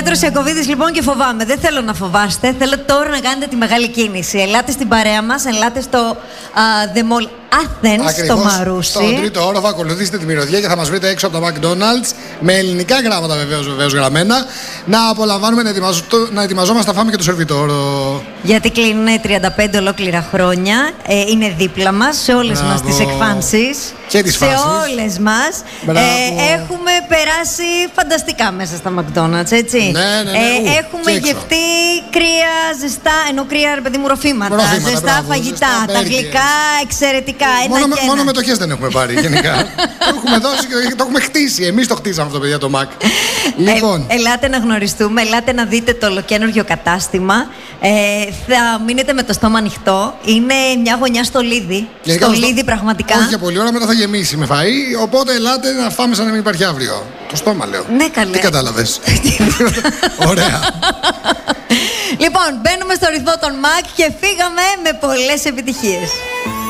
Πέτρος Ιακωβίδης λοιπόν και φοβάμαι. Δεν θέλω να φοβάστε. Θέλω τώρα να κάνετε τη μεγάλη κίνηση. Ελάτε στην παρέα μας, ελάτε στο The Mall Athens, στο Μαρούσι. Στον τρίτο όροφο ακολουθήστε τη μυρωδιά και θα μας βρείτε έξω από το McDonald's με ελληνικά γράμματα βεβαίως γραμμένα. Να απολαμβάνουμε, να ετοιμαζόμαστε να φάμε και το σερβιτόρο. Γιατί κλείνουν 35 ολόκληρα χρόνια. Είναι δίπλα μας σε όλες μας τις εκφάνσεις. Και τις φάσεις. Σε όλες μας. Έχουμε περάσει φανταστικά μέσα στα McDonald's, έτσι. Ναι. Έχουμε γευτεί κρύα, ζεστά, ενώ κρύα, ρε παιδί μου, ροφήματα. Ζεστά φαγητά, τα γλυκά εξαιρετικά. Μόνο μετοχές δεν έχουμε πάρει γενικά. Το έχουμε δώσει και το έχουμε χτίσει. Εμείς το χτίσαμε αυτό, παιδιά, το Mac. Λοιπόν. Ελάτε να γνωριστούμε, ελάτε να δείτε το ολοκαίνουργιο κατάστημα. Θα μείνετε με το στόμα ανοιχτό. Είναι μια γωνιά στο Λίδι. Στολίδι, πραγματικά. Όχι για πολλή ώρα, μετά θα γεμίσει με φαΐ. Οπότε ελάτε να φάμε σαν να μην υπάρχει αύριο. Το στόμα λέω. Ναι, καλέ. Τι κατάλαβες? Ωραία. Λοιπόν, μπαίνουμε στο ρυθμό των Mac και φύγαμε με πολλές επιτυχίες.